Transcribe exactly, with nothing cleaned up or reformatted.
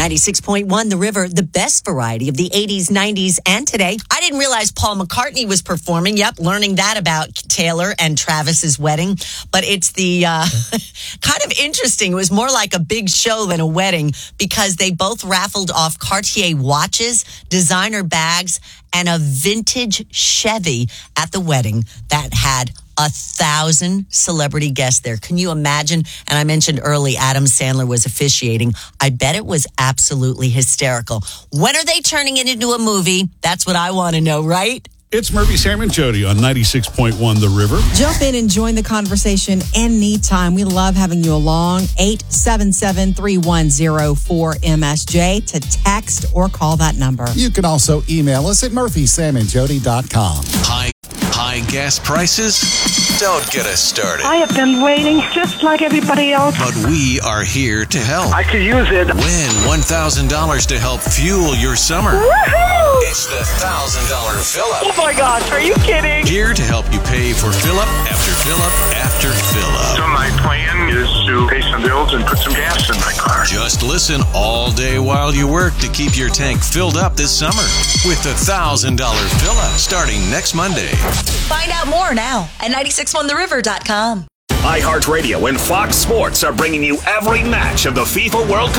ninety-six point one The River, the best variety of the eighties, nineties, and today. I didn't realize Paul McCartney was performing. Yep, learning that about Taylor and Travis's wedding. But it's the uh, kind of interesting. It was more like a big show than a wedding because they both raffled off Cartier watches, designer bags, and a vintage Chevy at the wedding that had a thousand celebrity guests there. Can you imagine? And I mentioned early Adam Sandler was officiating. I bet it was absolutely hysterical. When are they turning it into a movie? That's what I want to know, right? It's Murphy, Sam, and Jody on ninety-six point one The River. Jump in and join the conversation anytime. We love having you along. eight seven seven, three one zero, four M S J to text or call that number. You can also email us at murphy sam and jody dot com. High, high gas prices? Don't get us started. I have been waiting just like everybody else. But we are here to help. I could use it. Win one thousand dollars to help fuel your summer. Woohoo! It's the one thousand dollars fill-up. Oh my gosh, are you kidding? Here to help you pay for fill-up after fill-up after fill-up. So my plan is to pay some bills and put some gas in my car. Just listen all day while you work to keep your tank filled up this summer with the one thousand dollars fill-up starting next Monday. Find out more now at nine six one the river dot com. iHeartRadio and Fox Sports are bringing you every match of the FIFA World Cup.